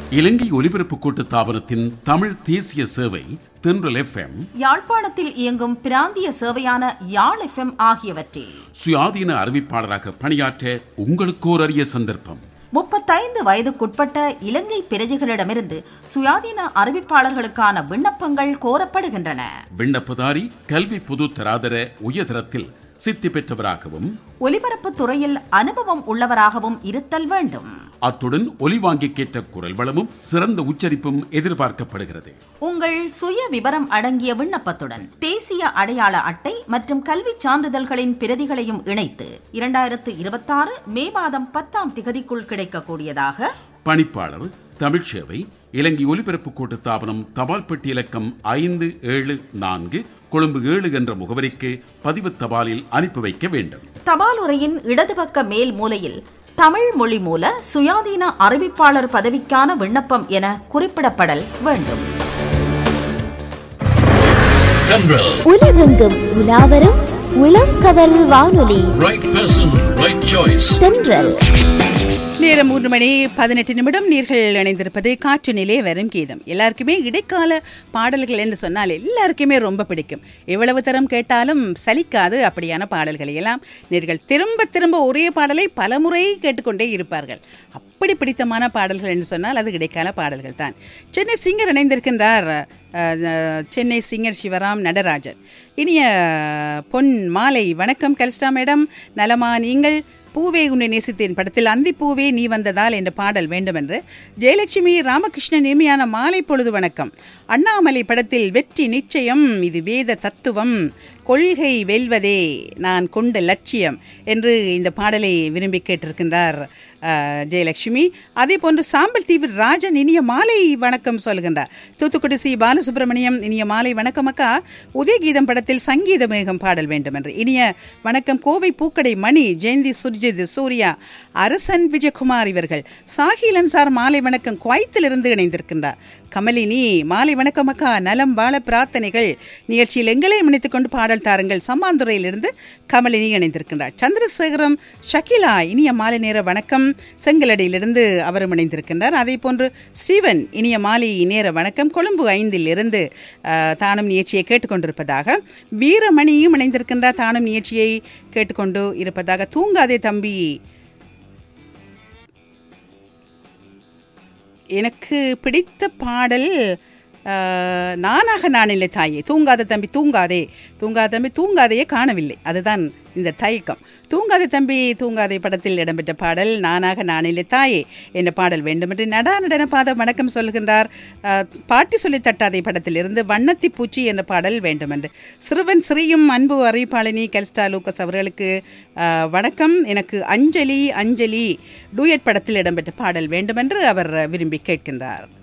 இலங்கை ஒலிபரப்பு கூட்டுத்தாபனத்தின் தமிழ் தேசிய சேவை தென்றல் FM, யாழ்ப்பாணத்தில் இயங்கும் பிராந்திய சேவையான யாழ் FM ஆகியவற்றில் சுயாதீன அறிவிப்பாளராக பணியாற்ற உங்களுக்கோர் அரிய சந்தர்ப்பம். 35 வயதுக்குட்பட்ட இலங்கை பிரஜைகளிடமிருந்து சுயாதீன அறிவிப்பாளர்களுக்கான விண்ணப்பங்கள் கோரப்படுகின்றன. விண்ணப்பதாரி கல்வி பொது தராதர உயர்தரத்தில் சித்தி பெற்றவராகவும் ஒலிபரப்பு துறையில் அனுபவம் உள்ளவராகவும் இருத்தல் வேண்டும். அத்துடன் ஒலிவாங்கிக்கேற்ற குரல் வளமும் சிறந்த உச்சரிப்பும் எதிர்பார்க்கப்படுகிறது. உங்கள் சுய விவரம் அடங்கிய விண்ணப்பத்துடன் தேசிய அடையாள அட்டை மற்றும் கல்வி சான்றிதழ்களின் பிரதிகளையும் இணைத்து 2026 மே மாதம் 10ஆம் திகதிக்குள் கிடைக்கக்கூடியதாக பணிப்பாளர் தமிழ் சேவை இலங்கை ஒலிபரப்பு கூட்டுத்தாபனம் தபால் பெட்டி இலக்கம் 574 கொழும்பு 7 என்ற முகவரிக்கு பதிவு தபாலில் அனுப்பி வைக்க வேண்டும். தபால் உரையின் இடதுபக்க மேல் மூலையில் தமிழ் மொழி மூல சுயாதீன அறிவிப்பாளர் பதவிக்கான விண்ணப்பம் என குறிப்பிடப்படல் வேண்டும். உலகெங்கும் உலாவரும் உளம் கவரும் வானொலி தென்றல். நேரம் 3 மணி 18 நிமிடம். நீர்கள் இணைந்திருப்பது காற்று நிலை வரும் கீதம். எல்லாருக்குமே இடைக்கால பாடல்கள் என்று சொன்னால் எல்லாருக்குமே ரொம்ப பிடிக்கும். எவ்வளவு தரம் கேட்டாலும் சலிக்காது அப்படியான பாடல்களை எல்லாம் நீர்கள் திரும்ப திரும்ப ஒரே பாடலை பலமுறை கேட்டுக்கொண்டே இருப்பார்கள். அப்படி பிடித்தமான பாடல்கள் என்று சொன்னால் அது இடைக்கால பாடல்கள் தான். சென்னை சிங்கர் இணைந்திருக்கின்றார். சென்னை சிங்கர் சிவராம் நடராஜன். இனிய பொன் மாலை வணக்கம் கல்ஸ்டா மேடம், நலமா நீங்கள்? பூவே உன்னை நேசித்தேன் படத்தில் அந்தி பூவே நீ வந்ததால் என்ற பாடல் வேண்டும் என்று ஜெயலட்சுமி ராமகிருஷ்ணன் இனிமையான மாலை பொழுது வணக்கம். அண்ணாமலை படத்தில் வெற்றி நிச்சயம், இது வேத தத்துவம், கொள்கை வெல்வதே நான் கொண்ட லட்சியம் என்று இந்த பாடலை விரும்பி கேட்டிருக்கின்றார் ஜெயலட்சுமி. அதே போன்று சாம்பல் தீவு ராஜன் இனிய மாலை வணக்கம் சொல்கின்றார். தூத்துக்குடி சி பாலசுப்ரமணியம் இனிய மாலை வணக்கம் அக்கா, உதயகீதம் படத்தில் சங்கீத மேகம் பாடல் வேண்டும் என்று இனிய வணக்கம். கோவை பூக்கடை மணி, ஜெயந்தி, சுர்ஜித், சூர்யா, அரசன், விஜயகுமார் இவர்கள். சாகிலன் சார் மாலை வணக்கம், குவைத்திலிருந்து இணைந்திருக்கின்றார். கமலினி மாலை வணக்கம் அக்கா, நலம் வாழ பிரார்த்தனைகள். நிகழ்ச்சியில் எங்களை இணைத்துக் கொண்டு பாடல் தாருங்கள். சம்மாந்துறையிலிருந்து கமலினி இணைந்திருக்கின்றார். சந்திரசேகரம் ஷகிலா இனிய மாலை நேர வணக்கம், செங்கலடியிலிருந்து அவரும் இணைந்திருக்கின்றார். அதே போன்று ஸ்டீவன் இனிய மாலை நேர வணக்கம், கொழும்பு 5 இருந்து தானும் நிகழ்ச்சியை கேட்டுக்கொண்டிருப்பதாக. வீரமணியும் இணைந்திருக்கின்றார், தானும் நிகழ்ச்சியை கேட்டுக்கொண்டு இருப்பதாக. தூங்காதே தம்பி, எனக்கு பிடித்த பாடல் நானாக நான் இல்லை தாயே, தூங்காத தம்பி தூங்காதே, தூங்காத தம்பி தூங்காதையே காணவில்லை, அதுதான் இந்த தயக்கம். தூங்காத தம்பி தூங்காதே படத்தில் இடம்பெற்ற பாடல் நானாக நான் இல்லை தாயே என்ற பாடல் வேண்டும் என்று நடன பாத வணக்கம் சொல்கின்றார். பாட்டி சொல்லி தட்டாதை படத்தில் இருந்து வண்ணத்தி பூச்சி என்ற பாடல் வேண்டும் என்று சிறுவன் ஸ்ரீயும் அன்பு அறிவிப்பாளினி கல்ஸ்டா லூக்கஸ் அவர்களுக்கு வணக்கம். எனக்கு அஞ்சலி அஞ்சலி டூயட் படத்தில் இடம்பெற்ற பாடல் வேண்டும் என்று அவர் விரும்பி கேட்கின்றார்.